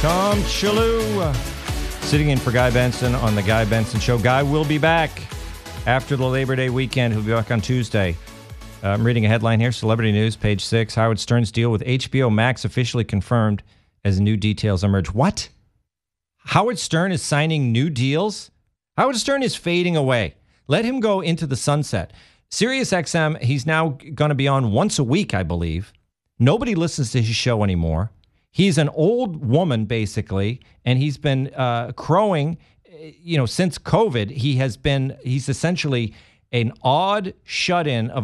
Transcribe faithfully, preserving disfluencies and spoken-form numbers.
Tom Chaloux, sitting in for Guy Benson on the Guy Benson Show. Guy will be back after the Labor Day weekend. He'll be back on Tuesday. Uh, I'm reading a headline here, Celebrity News, page six. Howard Stern's deal with H B O Max officially confirmed as new details emerge. What? Howard Stern is signing new deals? Howard Stern is fading away. Let him go into the sunset. Sirius X M, he's now going to be on once a week, I believe. Nobody listens to his show anymore. He's an old woman, basically, and he's been uh, crowing, you know, since COVID. He has been, he's essentially an odd shut-in of